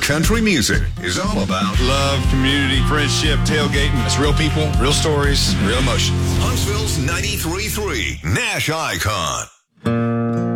country music is all about love, community, friendship, tailgating. It's real people, real stories, real emotion. Huntsville's 93.3 Nash Icon.